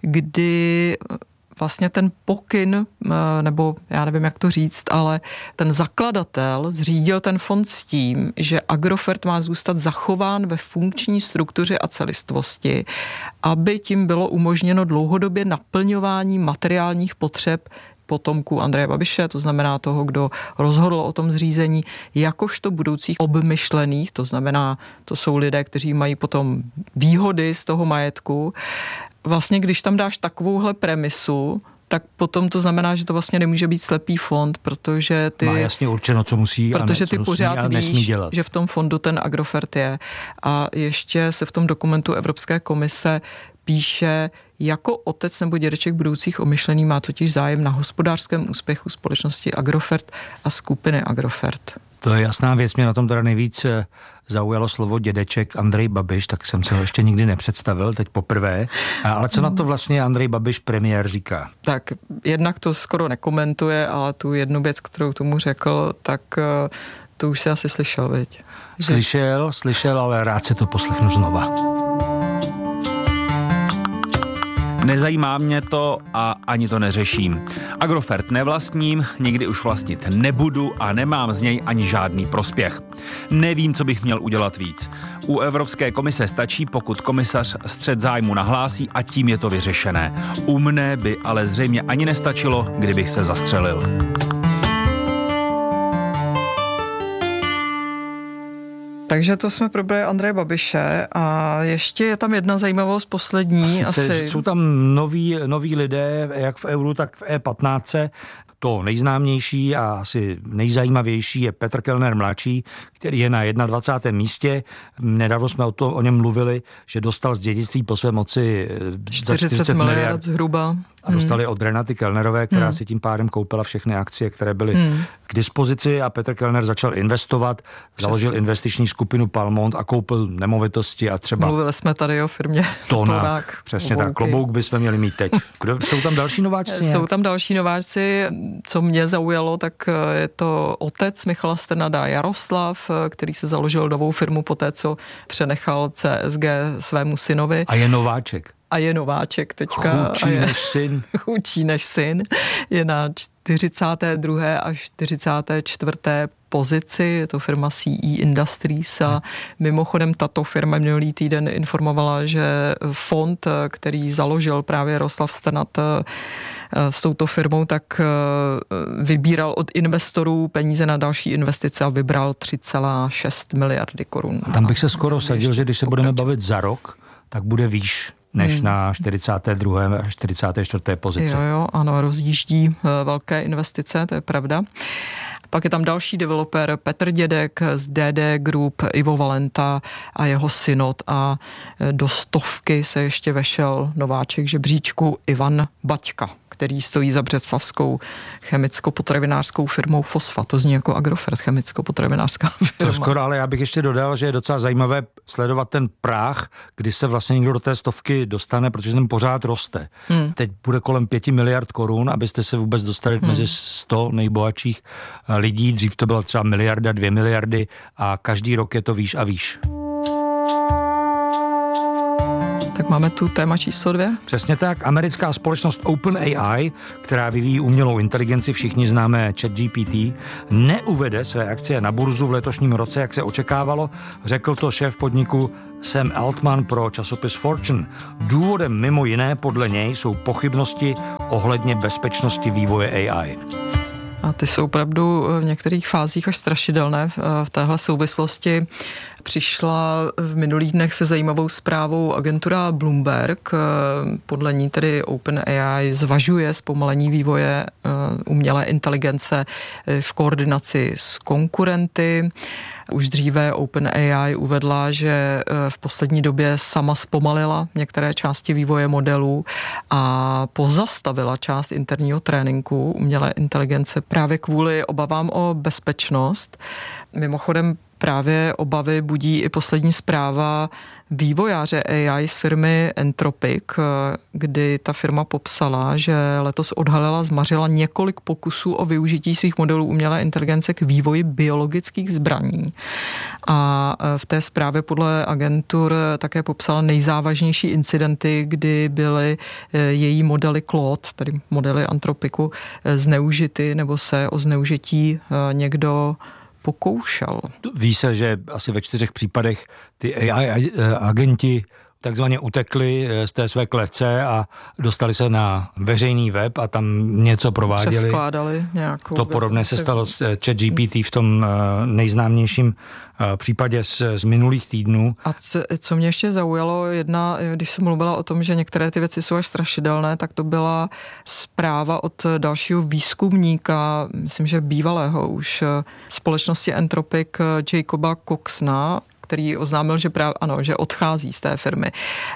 kdy vlastně ten pokyn, nebo já nevím, jak to říct, ale ten zakladatel zřídil ten fond s tím, že Agrofert má zůstat zachován ve funkční struktuře a celistvosti, aby tím bylo umožněno dlouhodobě naplňování materiálních potřeb potomků Andreje Babiše, to znamená toho, kdo rozhodl o tom zřízení, jakožto budoucích obmyšlených, to znamená, to jsou lidé, kteří mají potom výhody z toho majetku. Vlastně, když tam dáš takovouhle premisu, tak potom to znamená, že to vlastně nemůže být slepý fond, protože ty... Má jasně určeno, co musí a protože ty pořád víš, dělat. že v tom fondu ten Agrofert je. A ještě se v tom dokumentu Evropské komise píše, jako otec nebo dědeček budoucích omyšlený má totiž zájem na hospodářském úspěchu společnosti Agrofert a skupiny Agrofert. To je jasná věc, mě na tom teda nejvíc zaujalo slovo dědeček Andrej Babiš, tak jsem se ho ještě nikdy nepředstavil, teď poprvé. Ale co na to vlastně Andrej Babiš premiér říká? Tak jednak to skoro nekomentuje, ale tu jednu věc, kterou tomu řekl, tak to už si asi slyšel, viď? Slyšel, ale rád se to poslechnu znova. Nezajímá mě to a ani to neřeším. Agrofert nevlastním, nikdy už vlastnit nebudu a nemám z něj ani žádný prospěch. Nevím, co bych měl udělat víc. U Evropské komise stačí, pokud komisař střet zájmu nahlásí a tím je to vyřešené. U mne by ale zřejmě ani nestačilo, kdybych se zastřelil. Takže to jsme probrali Andreje Babiše a ještě je tam jedna zajímavost poslední. Asi. Jsou tam noví lidé, jak v euru, tak v E15. To nejznámější a asi nejzajímavější je Petr Kellner mladší, který je na 21. místě. Nedávno jsme o něm mluvili, že dostal z dědictví po své moci 40 miliard zhruba. A dostali od Renaty Kellnerové, která si tím pádem koupila všechny akcie, které byly k dispozici a Petr Kellner začal investovat, založil investiční skupinu Palmont a koupil nemovitosti a třeba... Mluvili jsme tady o firmě Tonák. Přesně tak, klobouk bychom měli mít teď. Jsou tam další nováčci? Jsou tam další nováčci. Co mě zaujalo, tak je to otec Michala Strnada Jaroslav, který se založil novou firmu poté, co přenechal CSG svému synovi. A je nováček. A je nováček teďka. Chudší než syn. Je na 42. až 44. pozici, je to firma CE Industries a mimochodem tato firma minulý týden informovala, že fond, který založil právě Jaroslav Strnad s touto firmou, tak vybíral od investorů peníze na další investice a vybral 3,6 miliardy korun. A tam bych se skoro sadil, že když se budeme bavit za rok, tak bude výš než na 42. a 44. pozici. Jo, ano, rozjíždí velké investice, to je pravda. Pak je tam další developer Petr Dědek z DD Group, Ivo Valenta a jeho synod a do 100 se ještě vešel nováček žebříčku Ivan Baťka, který stojí za břeclavskou chemicko-potravinářskou firmou Fosfat. To zní jako Agrofert, chemicko-potravinářská firma. To skoro, ale já bych ještě dodal, že je docela zajímavé sledovat ten práh, kdy se vlastně někdo do té 100 dostane, protože ten pořád roste. Teď bude kolem 5 miliard korun, abyste se vůbec dostali mezi 100 nejbohatších lidí. Dřív to byla třeba miliarda, 2 miliardy a každý rok je to výš a výš. Tak máme tu téma číslo 2. Přesně tak. Americká společnost OpenAI, která vyvíjí umělou inteligenci, všichni známé ChatGPT, neuvede své akcie na burzu v letošním roce, jak se očekávalo. Řekl to šéf podniku Sam Altman pro časopis Fortune. Důvodem mimo jiné podle něj jsou pochybnosti ohledně bezpečnosti vývoje AI. A ty jsou opravdu v některých fázích až strašidelné. V téhle souvislosti přišla v minulých dnech se zajímavou zprávou agentura Bloomberg. Podle ní tedy OpenAI zvažuje zpomalení vývoje umělé inteligence v koordinaci s konkurenty. Už dříve OpenAI uvedla, že v poslední době sama zpomalila některé části vývoje modelů a pozastavila část interního tréninku umělé inteligence právě kvůli obavám o bezpečnost. Mimochodem právě obavy budí i poslední zpráva vývojáře AI z firmy Anthropic, kdy ta firma popsala, že letos odhalila, zmařila několik pokusů o využití svých modelů umělé inteligence k vývoji biologických zbraní. A v té zprávě podle agentur také popsala nejzávažnější incidenty, kdy byly její modely Claude, tedy modely Anthropicu, zneužity nebo se o zneužití někdo pokoušel. Ví se, že asi ve 4 případech ty AI agenti takzvaně utekli z té své klece a dostali se na veřejný web a tam něco prováděli. Přeskládali nějakou. To podobné se stalo s ChatGPT v tom nejznámějším případě z minulých týdnů. A co mě ještě zaujalo, když jsem mluvila o tom, že některé ty věci jsou až strašidelné, tak to byla zpráva od dalšího výzkumníka, myslím, že bývalého už společnosti Anthropic, Jacoba Coxna, který oznámil, že že odchází z té firmy.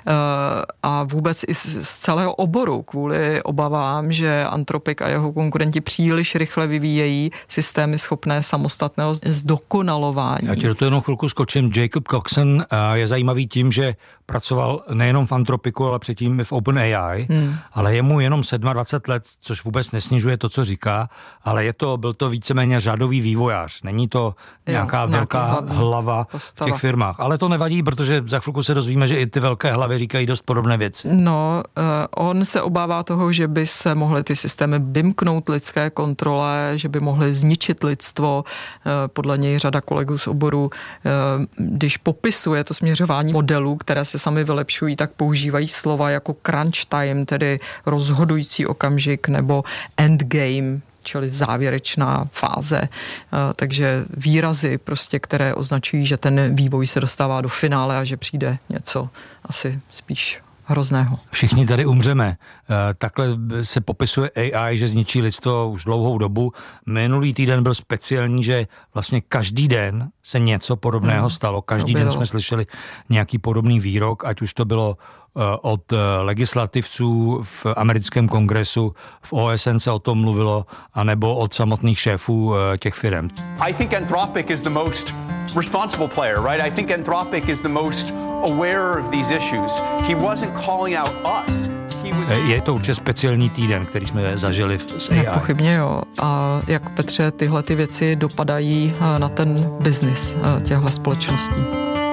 A vůbec i z celého oboru kvůli obavám, že Anthropic a jeho konkurenti příliš rychle vyvíjejí systémy schopné samostatného zdokonalování. Já ti do toho jenom chvilku skočím. Jacob Coxon je zajímavý tím, že pracoval nejenom v Anthropicu, ale předtím v OpenAI, ale je mu jenom 27 let, což vůbec nesnižuje to, co říká, ale byl to víceméně řadový vývojář. Není to nějaká velká hlava v těch firmách. Ale to nevadí, protože za chvilku se dozvíme, že i ty velké hlavy říkají dost podobné věci. No, on se obává toho, že by se mohly ty systémy vymknout lidské kontrole, že by mohly zničit lidstvo. Podle něj řada kolegů z oboru, když popisuje to směřování modelů, které se sami vylepšují, tak používají slova jako crunch time, tedy rozhodující okamžik, nebo endgame, čili závěrečná fáze. Takže výrazy prostě, které označují, že ten vývoj se dostává do finále a že přijde něco asi spíš hrozného. Všichni tady umřeme. Takhle se popisuje AI, že zničí lidstvo už dlouhou dobu. Minulý týden byl speciální, že vlastně každý den se něco podobného stalo. Každý den jsme slyšeli nějaký podobný výrok, ať už to bylo od legislativců v americkém kongresu, v OSN se o tom mluvilo, anebo od samotných šéfů těch firm. I think Anthropic is the most responsible player, right? I think Anthropic is the most aware of these issues. He wasn't calling out us. Je to určitě speciální týden, který jsme zažili s AI. Nepochybně jo. A jak, Petře, tyhle ty věci dopadají na ten biznis těchto společností?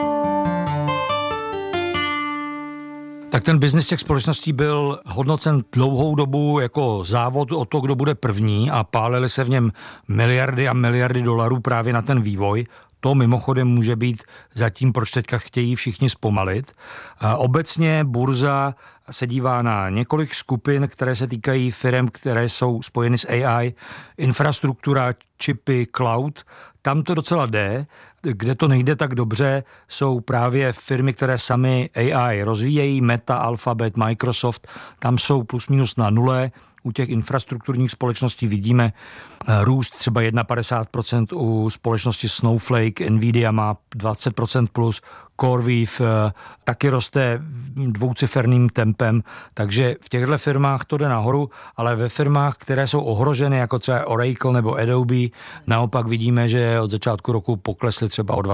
Tak ten biznis těch společností byl hodnocen dlouhou dobu jako závod o to, kdo bude první a pálily se v něm miliardy a miliardy dolarů právě na ten vývoj. To mimochodem může být zatím, proč teďka chtějí všichni zpomalit. Obecně burza se dívá na několik skupin, které se týkají firm, které jsou spojeny s AI, infrastruktura, čipy, cloud. Tam to docela jde. Kde to nejde tak dobře, jsou právě firmy, které sami AI rozvíjejí, Meta, Alphabet, Microsoft. Tam jsou plus minus na nule. u těch infrastrukturních společností vidíme růst třeba 51% u společnosti Snowflake, Nvidia má 20% plus, CoreWeave taky roste dvouciferným tempem, takže v těchto firmách to jde nahoru, ale ve firmách, které jsou ohroženy, jako třeba Oracle nebo Adobe, naopak vidíme, že od začátku roku poklesly třeba o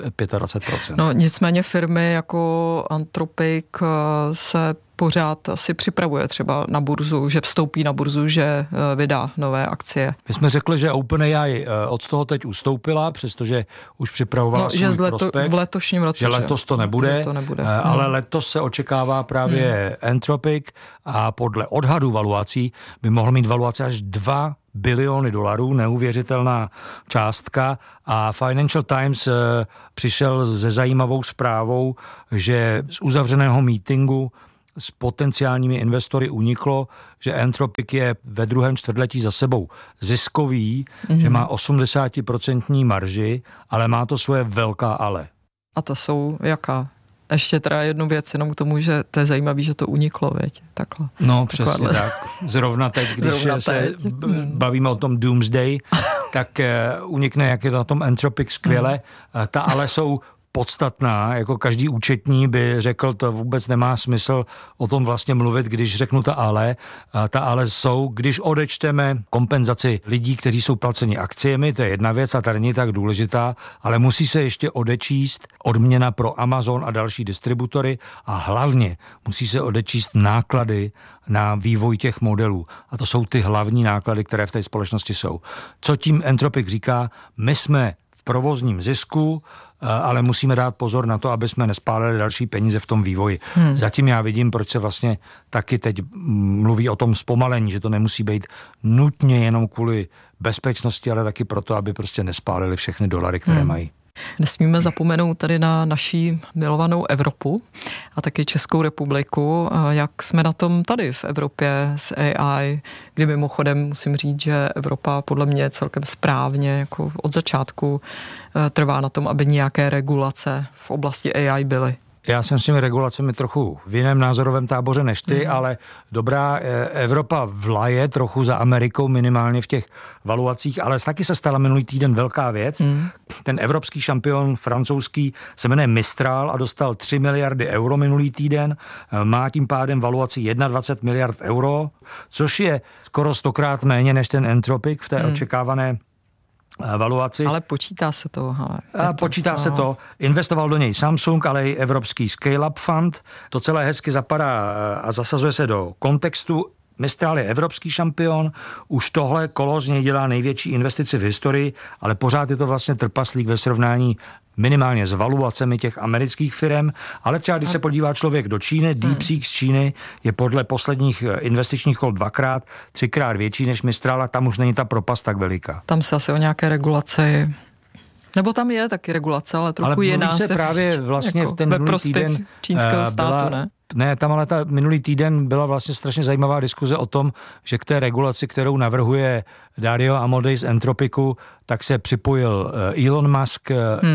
25%. No nicméně firmy jako Anthropic se pořád asi připravuje třeba na burzu, že vstoupí na burzu, že vydá nové akcie. My jsme řekli, že OpenAI od toho teď ustoupila, přestože už připravovala svůj prospekt. V letošním roce. Že letos to nebude, ale letos se očekává právě Anthropic a podle odhadu valuací by mohl mít valuaci až 2 biliony dolarů, neuvěřitelná částka, a Financial Times přišel se zajímavou zprávou, že z uzavřeného meetingu s potenciálními investory uniklo, že Anthropic je ve druhém čtvrtletí za sebou ziskový, že má 80% marži, ale má to svoje velká ale. A to jsou jaká? Ještě teda jednu věc, jenom k tomu, že to je zajímavé, že to uniklo, věď, takhle. No, přesně tak. Zrovna teď, když se bavíme o tom Doomsday, tak unikne, jak je to na tom Anthropic skvěle. Ta ale jsou podstatná, jako každý účetní by řekl, to vůbec nemá smysl o tom vlastně mluvit, když řeknu ta ale jsou, když odečteme kompenzaci lidí, kteří jsou placeni akciemi, to je jedna věc a ta není tak důležitá, ale musí se ještě odečíst odměna pro Amazon a další distributory a hlavně musí se odečíst náklady na vývoj těch modelů. A to jsou ty hlavní náklady, které v té společnosti jsou. Co tím Anthropic říká? My jsme v provozním zisku, ale musíme dát pozor na to, aby jsme nespálili další peníze v tom vývoji. Zatím já vidím, proč se vlastně taky teď mluví o tom zpomalení, že to nemusí být nutně jenom kvůli bezpečnosti, ale taky proto, aby prostě nespálili všechny dolary, které mají. Nesmíme zapomenout tady na naší milovanou Evropu a taky Českou republiku. Jak jsme na tom tady v Evropě s AI, kdy mimochodem musím říct, že Evropa podle mě celkem správně jako od začátku trvá na tom, aby nějaké regulace v oblasti AI byly. Já jsem s těmi regulacemi trochu v jiném názorovém táboře než ty, ale dobrá, Evropa vlaje trochu za Amerikou minimálně v těch valuacích, ale taky se stala minulý týden velká věc. Ten evropský šampion francouzský se jmenuje Mistral a dostal 3 miliardy euro minulý týden, má tím pádem valuaci 21 miliard euro, což je skoro 100krát méně než ten Anthropic v té očekávané valuaci. Ale počítá se to. Počítá se to. Investoval do něj Samsung, ale i Evropský Scale-up Fund. To celé hezky zapadá a zasazuje se do kontextu. Mistral je evropský šampion, už tohle kolo z něj dělá největší investici v historii, ale pořád je to vlastně trpaslík ve srovnání minimálně s valuacemi těch amerických firem, ale třeba když se podívá člověk do Číny, DeepSeek z Číny je podle posledních investičních kol 2x, 3x větší než Mistral a tam už není ta propast tak veliká. Tam se asi o nějaké regulaci, nebo tam je taky regulace, ale trochu jiná. Ale se právě vlastně jako v ten minulý týden čínského státu, ne? Ne, tam ale minulý týden byla vlastně strašně zajímavá diskuze o tom, že k té regulaci, kterou navrhuje Dario Amodei z Anthropicu, tak se připojil Elon Musk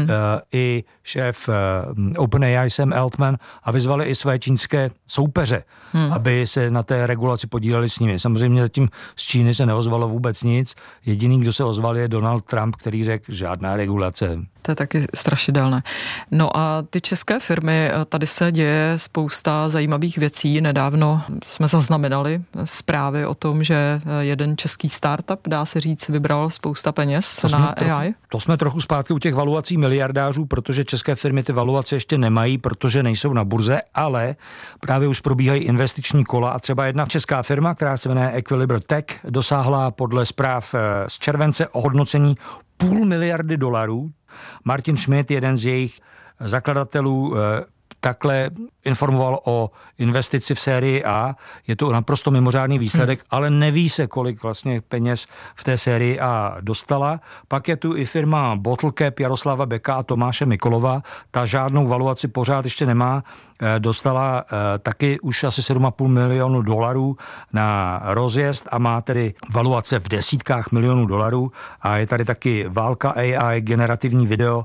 i šéf OpenAI Sam Altman a vyzvali i své čínské soupeře, aby se na té regulaci podíleli s nimi. Samozřejmě zatím z Číny se neozvalo vůbec nic. Jediný, kdo se ozval, je Donald Trump, který řekl, žádná regulace. To je taky strašidelné. No a ty české firmy, tady se děje spousta zajímavých věcí. Nedávno jsme zaznamenali zprávy o tom, že jeden český startup, dá se říct, vybral spousta peněz na AI. To jsme trochu zpátky u těch valuací miliardářů, protože české firmy ty valuace ještě nemají, protože nejsou na burze, ale právě už probíhají investiční kola a třeba jedna česká firma, která se jmenuje Equilibre Tech, dosáhla podle zpráv z července ohodnocení 500 miliardy dolarů. Martin Schmidt, jeden z jejich zakladatelů, takhle informoval o investici v sérii A. Je to naprosto mimořádný výsledek, ale neví se, kolik vlastně peněz v té sérii A dostala. Pak je tu i firma Bottlecap Jaroslava Beka a Tomáše Mikolova. Ta žádnou valuaci pořád ještě nemá. Dostala taky už asi 7,5 milionu dolarů na rozjezd a má tedy valuace v desítkách milionů dolarů. A je tady taky válka AI, generativní video,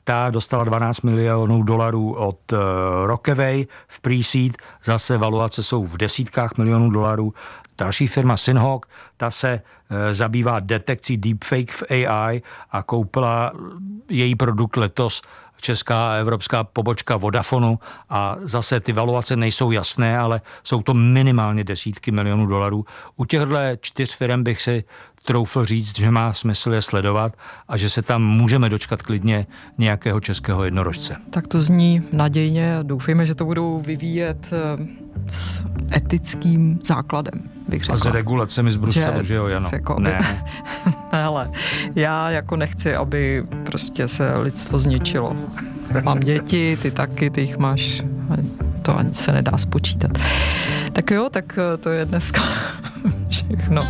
ta dostala $12 milionů od Rockaway v pre-seed, zase valuace jsou v desítkách milionů dolarů. Další firma Synhawk, ta se zabývá detekcí deepfake v AI a koupila její produkt letos česká a evropská pobočka Vodafonu a zase ty valuace nejsou jasné, ale jsou to minimálně desítky milionů dolarů. U těchto 4 firm bych si troufl říct, že má smysl je sledovat a že se tam můžeme dočkat klidně nějakého českého jednorožce. Tak to zní nadějně. Doufejme, že to budou vyvíjet s etickým základem, bych řekla. A s regulacemi z Bruselu, že jo, Jano? Jako, ne. Hele, já jako nechci, aby prostě se lidstvo zničilo. Mám děti, ty taky, ty jich máš, to ani se nedá spočítat. Tak jo, tak to je dneska všechno.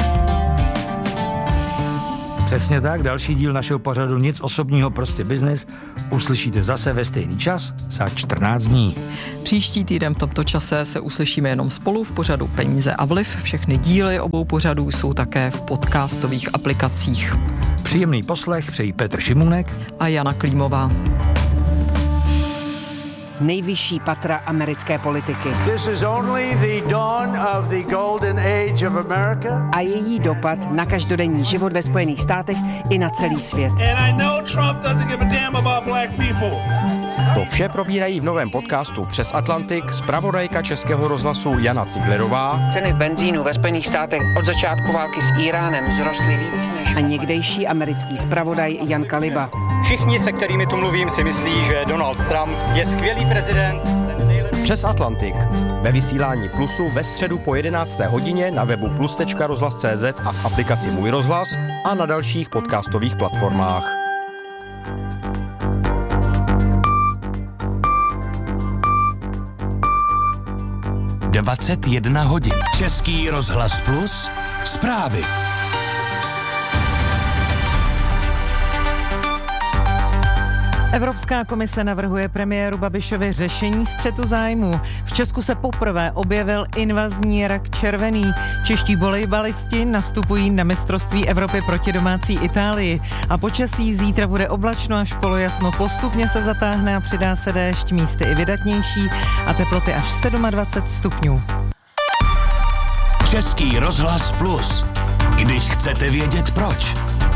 Přesně tak, další díl našeho pořadu Nic osobního, prostě biznis uslyšíte zase ve stejný čas za 14 dní. Příští týden v tomto čase se uslyšíme jenom spolu v pořadu Peníze a vliv. Všechny díly obou pořadů jsou také v podcastových aplikacích. Příjemný poslech přejí Petr Šimůnek a Jana Klímová. Nejvyšší patra americké politiky. This is only the dawn of the golden age of America. A její dopad na každodenní život ve Spojených státech i na celý svět. And I know Trump doesn't give a damn about black people. To vše probírají v novém podcastu Přes Atlantik zpravodajka Českého rozhlasu Jana Ciglerová. Ceny benzínu ve Spojených státech od začátku války s Iránem vzrostly víc než... A někdejší americký zpravodaj Jan Kaliba. Všichni, se kterými tu mluvím, si myslí, že Donald Trump je skvělý prezident. Přes Atlantik. Ve vysílání Plusu ve středu po 11. hodině na webu plus.rozhlas.cz a v aplikaci Můj rozhlas a na dalších podcastových platformách. hodin. Český rozhlas Plus. Zprávy. Evropská komise navrhuje premiéru Babišovi řešení střetu zájmů. V Česku se poprvé objevil invazní rak červený. Čeští volejbalisti nastupují na mistrovství Evropy proti domácí Itálii. A počasí zítra bude oblačno až polojasno, postupně se zatáhne a přidá se déšť, místy i vydatnější a teploty až 27 stupňů. Český rozhlas Plus. Když chcete vědět proč.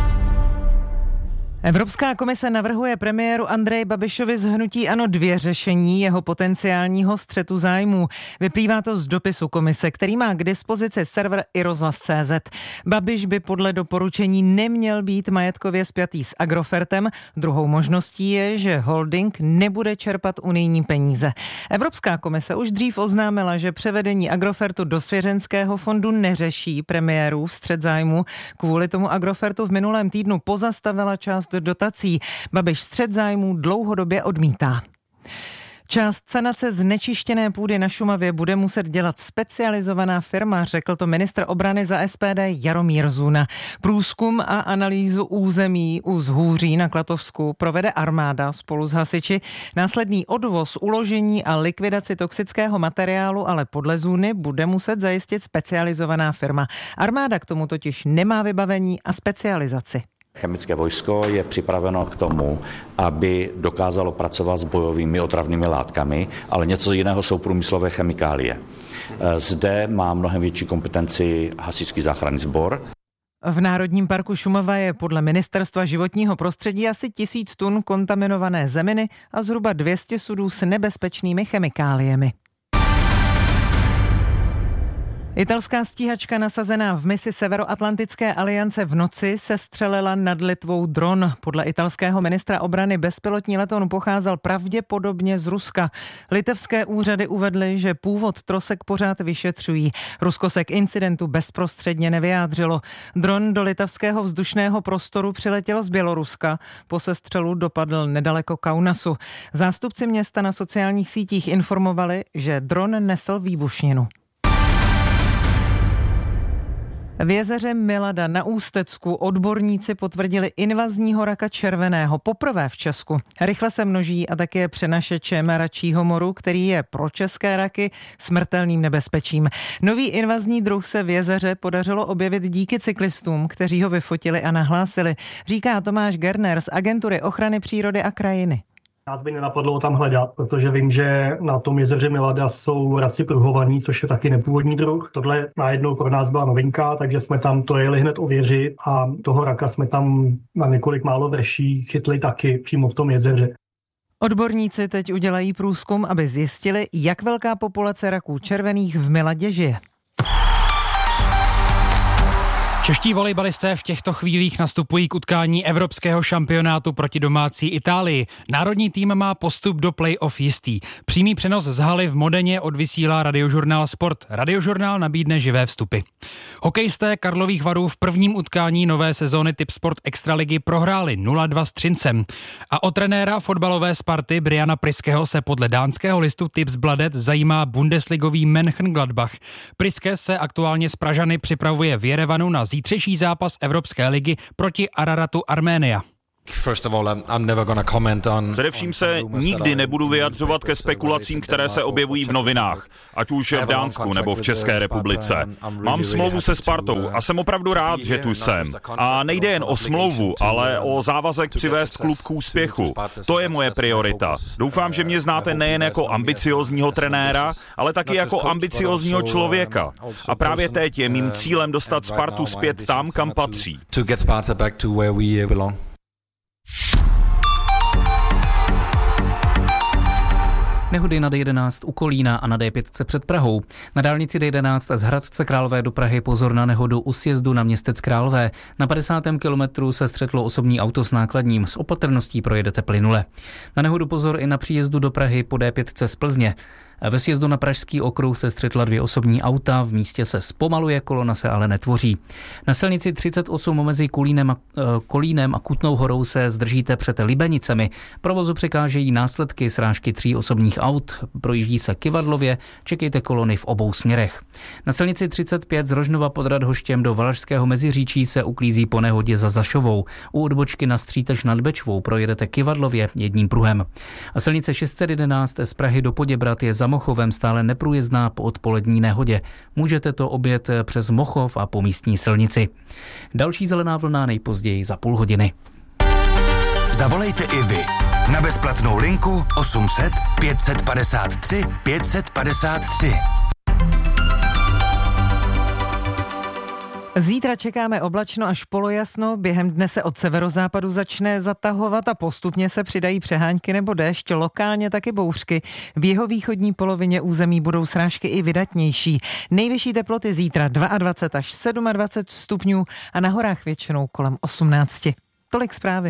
Evropská komise navrhuje premiéru Andreji Babišovi z hnutí ANO 2 řešení jeho potenciálního střetu zájmů. Vyplývá to z dopisu komise, který má k dispozici server iRozhlas.cz. Babiš by podle doporučení neměl být majetkově spjatý s Agrofertem. Druhou možností je, že holding nebude čerpat unijní peníze. Evropská komise už dřív oznámila, že převedení Agrofertu do svěřenského fondu neřeší premiérův střet zájmů. Kvůli tomu Agrofertu v minulém týdnu pozastavila část dotací. Babiš střet zájmů dlouhodobě odmítá. Část sanace znečištěné půdy na Šumavě bude muset dělat specializovaná firma, řekl to ministr obrany za SPD Jaromír Zuna. Průzkum a analýzu území u Zhůří na Klatovsku provede armáda spolu s hasiči. Následný odvoz, uložení a likvidaci toxického materiálu ale podle Zuny bude muset zajistit specializovaná firma. Armáda k tomu totiž nemá vybavení a specializaci. Chemické vojsko je připraveno k tomu, aby dokázalo pracovat s bojovými otravnými látkami, ale něco jiného jsou průmyslové chemikálie. Zde má mnohem větší kompetenci hasičský záchranný sbor. V Národním parku Šumava je podle Ministerstva životního prostředí asi 1000 tun kontaminované zeminy a zhruba 200 sudů s nebezpečnými chemikáliemi. Italská stíhačka nasazená v misi Severoatlantické aliance v noci sestřelila nad Litvou dron. Podle italského ministra obrany bezpilotní letoun pocházel pravděpodobně z Ruska. Litevské úřady uvedly, že původ trosek pořád vyšetřují. Rusko se k incidentu bezprostředně nevyjádřilo. Dron do litevského vzdušného prostoru přiletěl z Běloruska. Po sestřelu dopadl nedaleko Kaunasu. Zástupci města na sociálních sítích informovali, že dron nesl výbušninu. V jezeře Milada na Ústecku odborníci potvrdili invazního raka červeného poprvé v Česku. Rychle se množí a také přenašečem račího moru, který je pro české raky smrtelným nebezpečím. Nový invazní druh se v jezeře podařilo objevit díky cyklistům, kteří ho vyfotili a nahlásili, říká Tomáš Gerner z Agentury ochrany přírody a krajiny. Nás by nenapadlo ho tam hledat, protože vím, že na tom jezeře Milada jsou raci pruhovaní, což je taky nepůvodní druh. Tohle najednou pro nás byla novinka, takže jsme tam to jeli hned ověřit a toho raka jsme tam na několik málo vrší chytli taky přímo v tom jezeře. Odborníci teď udělají průzkum, aby zjistili, jak velká populace raků červených v Miladě žije. Čeští volejbalisté v těchto chvílích nastupují k utkání evropského šampionátu proti domácí Itálii. Národní tým má postup do play-off jistý. Přímý přenos z haly v Modeně odvysílá Radiožurnál Sport. Radiožurnál nabídne živé vstupy. Hokejisté Karlových Varů v prvním utkání nové sezóny Tipsport Extraligy prohráli 0-2 s Třincem. A o trenéra fotbalové Sparty Briana Priského se podle dánského listu Tipsbladet zajímá bundesligový Mönchengladbach. Priske se aktuálně s Pražany připravuje v Jerevanu na zítřejší zápas Evropské ligy proti Araratu Arménia. Především se nikdy nebudu vyjadřovat ke spekulacím, které se objevují v novinách, ať už v Dánsku nebo v České republice. Mám smlouvu se Spartou a jsem opravdu rád, že tu jsem. A nejde jen o smlouvu, ale o závazek přivést klub k úspěchu. To je moje priorita. Doufám, že mě znáte nejen jako ambiciózního trenéra, ale taky jako ambiciózního člověka. A právě teď je mým cílem dostat Spartu zpět tam, kam patří. Nehody na D11 u Kolína a na D5 před Prahou. Na dálnici D11 z Hradce Králové do Prahy pozor na nehodu u sjezdu na Městec Králové. Na 50. kilometru se střetlo osobní auto s nákladním. S opatrností projedete plynule. Na nehodu pozor i na příjezdu do Prahy po D5 z Plzně. Ve sjezdu na Pražský okruh se střetla 2 osobní auta, v místě se zpomaluje, kolona se ale netvoří. Na silnici 38 mezi Kolínem a Kutnou Horou se zdržíte před Libenicemi. Provozu překážejí následky srážky 3 osobních aut, projíždí se kyvadlově, čekejte kolony v obou směrech. Na silnici 35 z Rožnova pod Radhoštěm do Valašského Meziříčí se uklízí po nehodě za Zašovou. U odbočky na Střítež nad Bečvou projedete kyvadlově jedním pruhem. A silnice 611 z Prahy do Poděbrat je za Mochovem stále neprůjezdná po odpolední nehodě. Můžete to objet přes Mochov a po místní silnici. Další zelená vlna nejpozději za půl hodiny. Zavolejte i vy na bezplatnou linku 800 553 553. Zítra čekáme oblačno až polojasno, během dne se od severozápadu začne zatahovat a postupně se přidají přehánky nebo déšť, lokálně taky bouřky. V jihovýchodní polovině území budou srážky i vydatnější. Nejvyšší teploty zítra 22 až 27 stupňů a na horách většinou kolem 18. Tolik zprávy.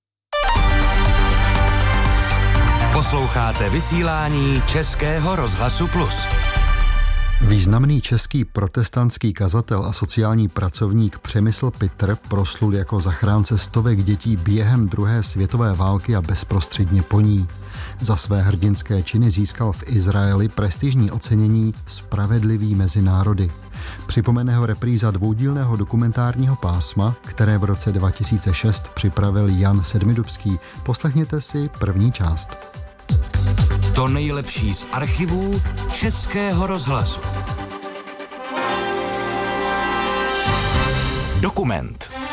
Posloucháte vysílání Českého rozhlasu Plus. Významný český protestantský kazatel a sociální pracovník Přemysl Pitr proslul jako zachránce stovek dětí během druhé světové války a bezprostředně po ní. Za své hrdinské činy získal v Izraeli prestižní ocenění Spravedlivý mezi národy. Připomene ho repríza dvoudílného dokumentárního pásma, které v roce 2006 připravil Jan Sedmidubský. Poslechněte si první část. To nejlepší z archivů Českého rozhlasu. Dokument.